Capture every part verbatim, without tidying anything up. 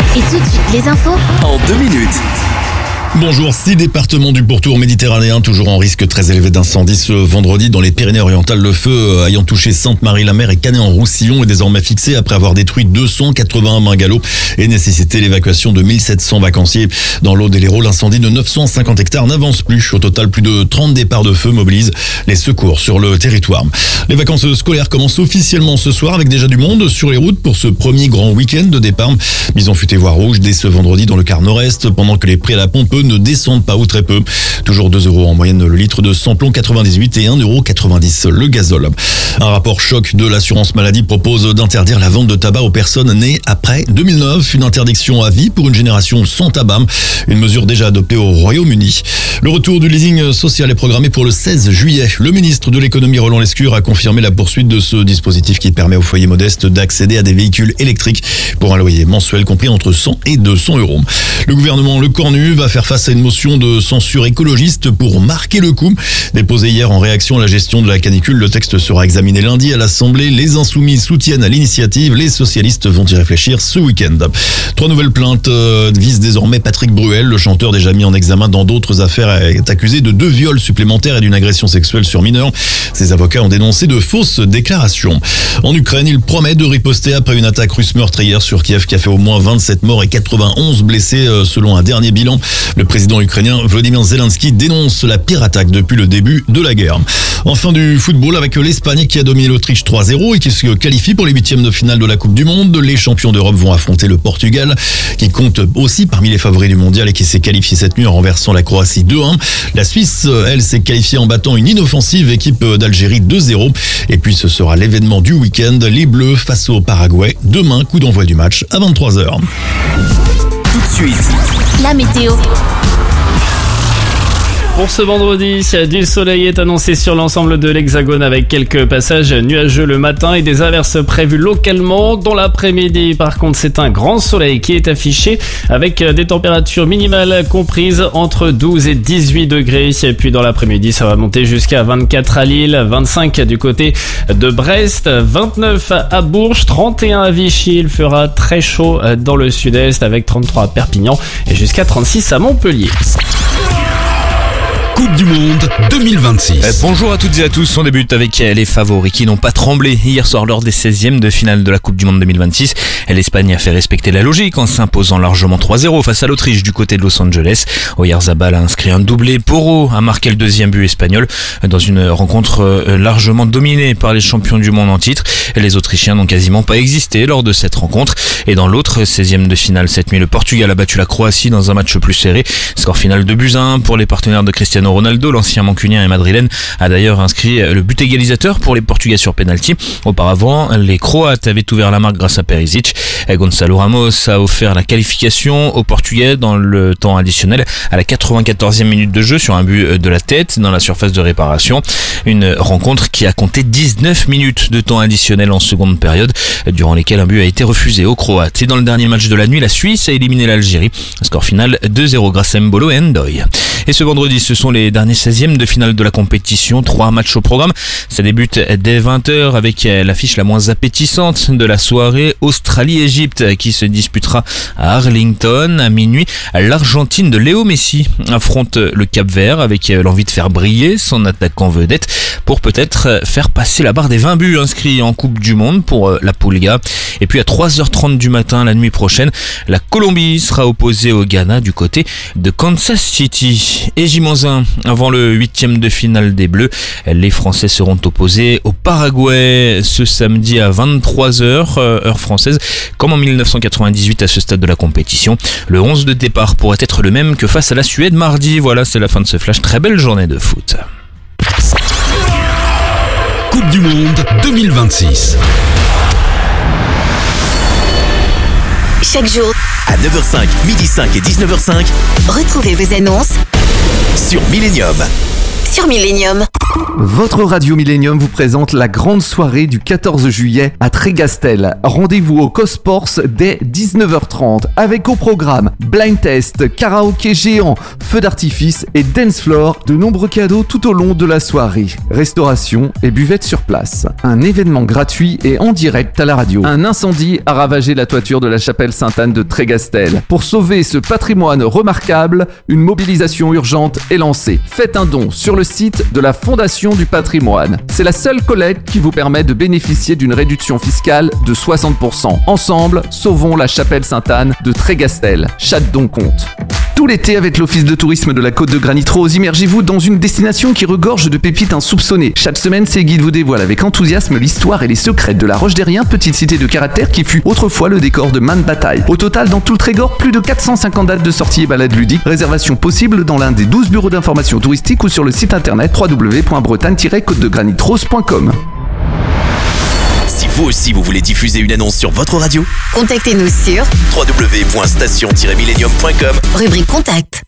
Et tout de suite, les infos en deux minutes. Bonjour, six départements du pourtour méditerranéen toujours en risque très élevé d'incendie ce vendredi dans les Pyrénées-Orientales. Le feu ayant touché Sainte-Marie-la-Mer et Canet-en-Roussillon est désormais fixé après avoir détruit deux cent quatre-vingt-un bungalows et nécessité l'évacuation de mille sept cents vacanciers. Dans l'Aude et l'Hérault, l'incendie de neuf cent cinquante hectares n'avance plus. Au total, plus de trente départs de feu mobilisent les secours sur le territoire. Les vacances scolaires commencent officiellement ce soir avec déjà du monde sur les routes pour ce premier grand week-end de départ. Bison futé voie rouge dès ce vendredi dans le quart nord-est pendant que les prix à la pompe ne descendent pas ou très peu. Toujours deux euros en moyenne le litre de samplon quatre-vingt-dix-huit et un euro quatre-vingt-dix le gazole. Un rapport choc de l'assurance maladie propose d'interdire la vente de tabac aux personnes nées après deux mille neuf. Une interdiction à vie pour une génération sans tabac. Une mesure déjà adoptée au Royaume-Uni. Le retour du leasing social est programmé pour le seize juillet. Le ministre de l'économie Roland Lescure a confirmé la poursuite de ce dispositif qui permet aux foyers modestes d'accéder à des véhicules électriques pour un loyer mensuel compris entre cent et deux cents euros. Le gouvernement Le Cornu va faire face à une motion de censure écologiste pour marquer le coup. Déposé hier en réaction à la gestion de la canicule, le texte sera examiné lundi à l'Assemblée. Les Insoumis soutiennent l'initiative. Les socialistes vont y réfléchir ce week-end. Trois nouvelles plaintes euh, visent désormais Patrick Bruel. Le chanteur déjà mis en examen dans d'autres affaires est accusé de deux viols supplémentaires et d'une agression sexuelle sur mineurs. Ses avocats ont dénoncé de fausses déclarations. En Ukraine, il promet de riposter après une attaque russe meurtrière sur Kiev qui a fait au moins vingt-sept morts et quatre-vingt-onze blessés euh, selon un dernier bilan. Le président ukrainien Volodymyr Zelensky dénonce la pire attaque depuis le début de la guerre. Enfin du football avec l'Espagne qui a dominé l'Autriche trois zéro et qui se qualifie pour les huitièmes de finale de la Coupe du Monde. Les champions d'Europe vont affronter le Portugal qui compte aussi parmi les favoris du mondial et qui s'est qualifié cette nuit en renversant la Croatie deux un. La Suisse, elle, s'est qualifiée en battant une inoffensive équipe d'Algérie deux zéro. Et puis ce sera l'événement du week-end, les Bleus face au Paraguay. Demain, coup d'envoi du match à vingt-trois heures. Tout de suite, la météo. Pour ce vendredi, du soleil est annoncé sur l'ensemble de l'Hexagone avec quelques passages nuageux le matin et des averses prévues localement. Dans l'après-midi, par contre, c'est un grand soleil qui est affiché avec des températures minimales comprises entre douze et dix-huit degrés. Et puis dans l'après-midi, ça va monter jusqu'à vingt-quatre à Lille, vingt-cinq du côté de Brest, vingt-neuf à Bourges, trente et un à Vichy. Il fera très chaud dans le sud-est avec trente-trois à Perpignan et jusqu'à trente-six à Montpellier. Coupe du Monde deux mille vingt-six. Bonjour à toutes et à tous, on débute avec les favoris qui n'ont pas tremblé hier soir lors des seizièmes de finale de la Coupe du Monde deux mille vingt-six. L'Espagne a fait respecter la logique en s'imposant largement trois zéro face à l'Autriche du côté de Los Angeles. Oyarzabal a inscrit un doublé, Porro a marqué le deuxième but espagnol dans une rencontre largement dominée par les champions du monde en titre. Les Autrichiens n'ont quasiment pas existé lors de cette rencontre. Et dans l'autre seizième de finale cette nuit, le Portugal a battu la Croatie dans un match plus serré. Score final deux buts à un pour les partenaires de Cristiano Ronaldo. L'ancien mancunien et madrilène a d'ailleurs inscrit le but égalisateur pour les Portugais sur penalty. Auparavant, les Croates avaient ouvert la marque grâce à Perisic. Gonzalo Ramos a offert la qualification aux Portugais dans le temps additionnel à la quatre-vingt-quatorzième minute de jeu sur un but de la tête dans la surface de réparation. Une rencontre qui a compté dix-neuf minutes de temps additionnel en seconde période, durant lesquelles un but a été refusé aux Croates. Et dans le dernier match de la nuit, la Suisse a éliminé l'Algérie. Score final deux zéro grâce à Mbolo et Ndoye. Et ce vendredi, ce sont les derniers seizièmes de finale de la compétition. Trois matchs au programme. Ça débute dès vingt heures avec l'affiche la moins appétissante de la soirée. Australie-Égypte qui se disputera à Arlington. À minuit, l'Argentine de Léo Messi affronte le Cap-Vert avec l'envie de faire briller son attaquant vedette pour peut-être faire passer la barre des vingt buts inscrits en Coupe du Monde pour la Pulga. Et puis à trois heures trente du matin, la nuit prochaine, la Colombie sera opposée au Ghana du côté de Kansas City. Et J un avant le huitième de finale des Bleus, les Français seront opposés au Paraguay ce samedi à vingt-trois heures, heure française, comme en mille neuf cent quatre-vingt-dix-huit à ce stade de la compétition. Le onze de départ pourrait être le même que face à la Suède mardi. Voilà, c'est la fin de ce flash. Très belle journée de foot. Coupe du Monde deux mille vingt-six. Chaque jour, à neuf heures cinq, midi cinq et dix-neuf heures cinq, retrouvez vos annonces sur Millennium. sur Millennium. Votre radio Millennium vous présente la grande soirée du quatorze juillet à Trégastel. Rendez-vous au Cosports dès dix-neuf heures trente avec au programme blind test, karaoké géant, feu d'artifice et dance floor. De nombreux cadeaux tout au long de la soirée. Restauration et buvette sur place. Un événement gratuit et en direct à la radio. Un incendie a ravagé la toiture de la chapelle Sainte-Anne de Trégastel. Pour sauver ce patrimoine remarquable, une mobilisation urgente est lancée. Faites un don sur le site de la Fondation du patrimoine. C'est la seule collecte qui vous permet de bénéficier d'une réduction fiscale de soixante pour cent. Ensemble, sauvons la chapelle Sainte-Anne de Trégastel. Chaque don compte. Tout l'été, avec l'Office de tourisme de la Côte de Granit-Rose, immergez-vous dans une destination qui regorge de pépites insoupçonnées. Chaque semaine, ces guides vous dévoilent avec enthousiasme l'histoire et les secrets de la Roche d'Errien, petite cité de caractère qui fut autrefois le décor de maintes batailles. Au total, dans tout le Trégor, plus de quatre cent cinquante dates de sorties et balades ludiques. Réservation possible dans l'un des douze bureaux d'information touristique ou sur le site internet w w w point bretagne tiret côte de granit rose point com. Si vous aussi vous voulez diffuser une annonce sur votre radio, Contactez-nous sur w w w point station tiret millennium point com. rubrique contact.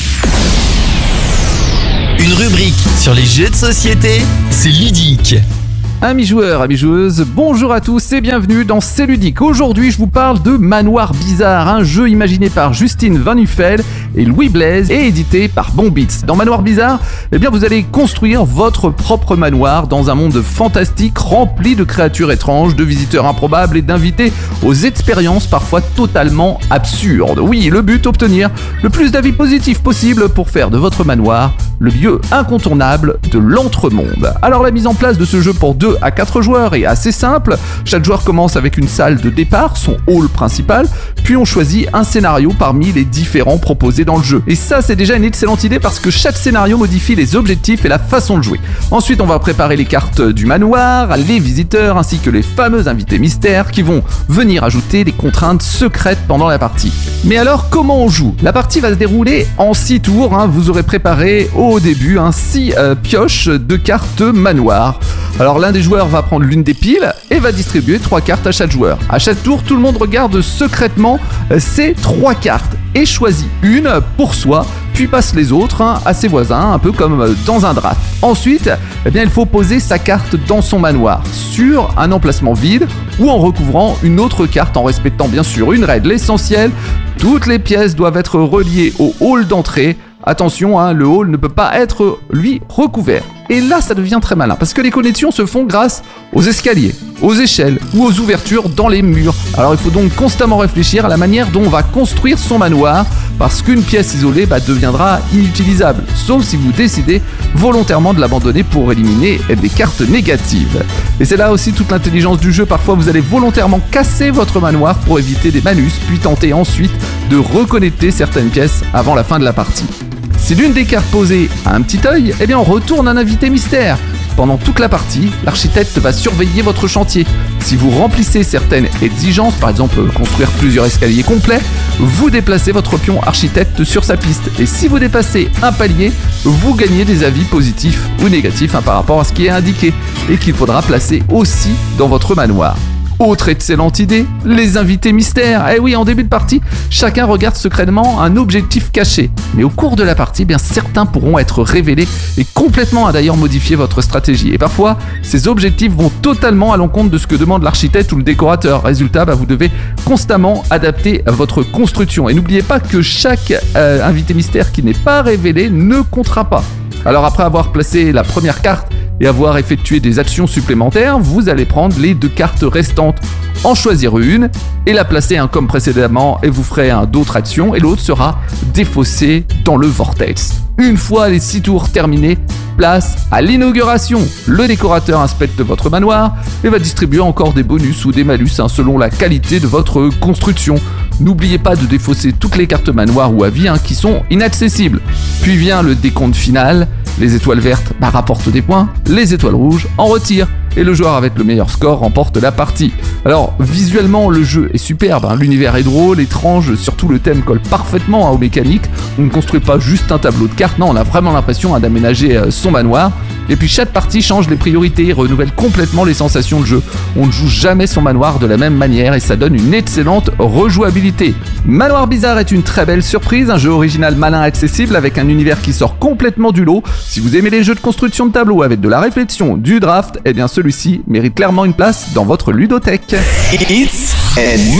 Une rubrique sur les jeux de société, c'est ludique. Amis joueurs, amis joueuses, bonjour à tous et bienvenue dans C'est Ludique. Aujourd'hui, je vous parle de Manoir Bizarre, un jeu imaginé par Justine Van Uffel et Louis Blaise et édité par Bombits. Dans Manoir Bizarre, eh bien, vous allez construire votre propre manoir dans un monde fantastique rempli de créatures étranges, de visiteurs improbables et d'invités aux expériences parfois totalement absurdes. Oui, le but, obtenir le plus d'avis positifs possible pour faire de votre manoir le lieu incontournable de l'entremonde. Alors la mise en place de ce jeu pour deux à quatre joueurs est assez simple. Chaque joueur commence avec une salle de départ, son hall principal, puis on choisit un scénario parmi les différents proposés dans le jeu. Et ça, c'est déjà une excellente idée parce que chaque scénario modifie les objectifs et la façon de jouer. Ensuite, on va préparer les cartes du manoir, les visiteurs ainsi que les fameux invités mystères qui vont venir ajouter des contraintes secrètes pendant la partie. Mais alors, comment on joue ? La partie va se dérouler en six tours. Hein. Vous aurez préparé au début hein, six euh, pioches de cartes manoir. Alors l'un des joueurs va prendre l'une des piles et va distribuer trois cartes à chaque joueur. À chaque tour, tout le monde regarde secrètement ces trois cartes et choisit une pour soi, puis passe les autres hein, à ses voisins, un peu comme dans un draft. Ensuite, eh bien, il faut poser sa carte dans son manoir, sur un emplacement vide ou en recouvrant une autre carte en respectant bien sûr une règle essentielle. Toutes les pièces doivent être reliées au hall d'entrée. Attention, hein, le hall ne peut pas être, lui, recouvert. Et là, ça devient très malin, parce que les connexions se font grâce aux escaliers, aux échelles ou aux ouvertures dans les murs. Alors il faut donc constamment réfléchir à la manière dont on va construire son manoir, parce qu'une pièce isolée bah, deviendra inutilisable, sauf si vous décidez volontairement de l'abandonner pour éliminer des cartes négatives. Et c'est là aussi toute l'intelligence du jeu. Parfois, vous allez volontairement casser votre manoir pour éviter des malus, puis tenter ensuite de reconnecter certaines pièces avant la fin de la partie. Si l'une des cartes posées a un petit œil, eh bien on retourne un invité mystère. Pendant toute la partie, l'architecte va surveiller votre chantier. Si vous remplissez certaines exigences, par exemple construire plusieurs escaliers complets, vous déplacez votre pion architecte sur sa piste. Et si vous dépassez un palier, vous gagnez des avis positifs ou négatifs hein, par rapport à ce qui est indiqué et qu'il faudra placer aussi dans votre manoir. Autre excellente idée, les invités mystères. Eh oui, en début de partie, chacun regarde secrètement un objectif caché. Mais au cours de la partie, eh bien certains pourront être révélés et complètement à d'ailleurs modifier votre stratégie. Et parfois, ces objectifs vont totalement à l'encontre de ce que demande l'architecte ou le décorateur. Résultat, bah, vous devez constamment adapter votre construction. Et n'oubliez pas que chaque euh, invité mystère qui n'est pas révélé ne comptera pas. Alors après avoir placé la première carte et avoir effectué des actions supplémentaires, vous allez prendre les deux cartes restantes, en choisir une et la placer hein, comme précédemment et vous ferez hein, d'autres actions et l'autre sera défaussée dans le vortex. Une fois les six tours terminés, place à l'inauguration. Le décorateur inspecte votre manoir et va distribuer encore des bonus ou des malus hein, selon la qualité de votre construction. N'oubliez pas de défausser toutes les cartes manoir ou avis hein, qui sont inaccessibles. Puis vient le décompte final. Les étoiles vertes bah, rapportent des points, les étoiles rouges en retirent. Et le joueur avec le meilleur score remporte la partie. Alors visuellement le jeu est superbe, hein. L'univers est drôle, étrange, surtout le thème colle parfaitement hein, aux mécaniques. On ne construit pas juste un tableau de cartes, non, on a vraiment l'impression hein, d'aménager euh, son manoir. Et puis chaque partie change les priorités et renouvelle complètement les sensations de jeu. On ne joue jamais son manoir de la même manière et ça donne une excellente rejouabilité. Manoir Bizarre est une très belle surprise, un jeu original malin accessible avec un univers qui sort complètement du lot. Si vous aimez les jeux de construction de tableaux avec de la réflexion, du draft, eh bien celui-ci mérite clairement une place dans votre ludothèque. Hits and